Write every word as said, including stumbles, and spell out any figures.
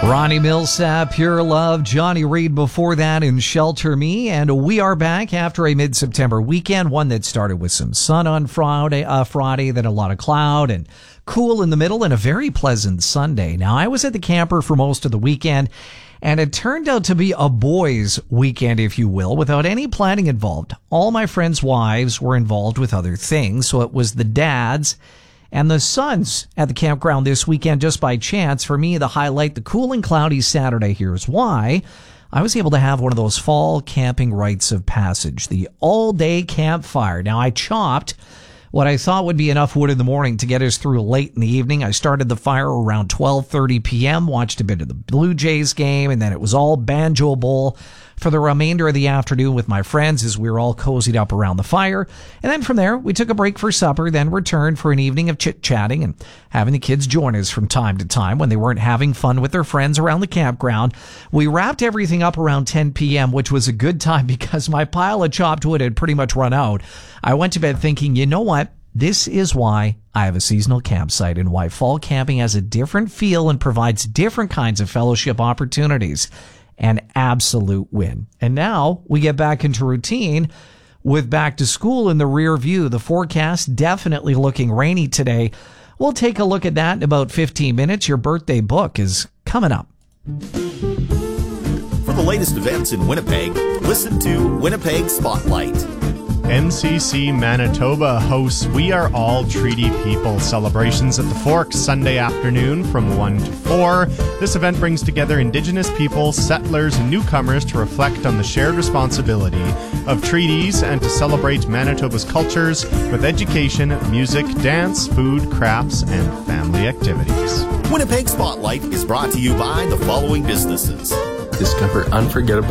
Ronnie Millsap, Pure Love, Johnny Reed before that in Shelter Me, and we are back after a mid-September weekend, one that started with some sun on Friday, uh, Friday, then a lot of cloud and cool in the middle, and a very pleasant Sunday. Now, I was at the camper for most of the weekend, and it turned out to be a boys' weekend, if you will, without any planning involved. All my friends' wives were involved with other things, so it was the dads and the sons at the campground this weekend just by chance. For me, the highlight, the cool and cloudy Saturday. Here's why. I was able to have one of those fall camping rites of passage, the all-day campfire. Now, I chopped what I thought would be enough wood in the morning to get us through late in the evening. I started the fire around twelve thirty p.m., watched a bit of the Blue Jays game, and then it was all Banjo Bowl for the remainder of the afternoon with my friends as we were all cozied up around the fire. And then from there, we took a break for supper, then returned for an evening of chit-chatting and having the kids join us from time to time when they weren't having fun with their friends around the campground. We wrapped everything up around ten p.m., which was a good time because my pile of chopped wood had pretty much run out. I went to bed thinking, you know what? This is why I have a seasonal campsite and why fall camping has a different feel and provides different kinds of fellowship opportunities. An absolute win. And now we get back into routine with back to school in the rear view. The forecast definitely looking rainy today. We'll take a look at that in about fifteen minutes. Your birthday book is coming up. For the latest events in Winnipeg, listen to Winnipeg Spotlight. M C C Manitoba hosts We Are All Treaty People celebrations at the Forks Sunday afternoon from one to four. This event brings together Indigenous people, settlers, and newcomers to reflect on the shared responsibility of treaties and to celebrate Manitoba's cultures with education, music, dance, food, crafts, and family activities. Winnipeg Spotlight is brought to you by the following businesses. Discover unforgettable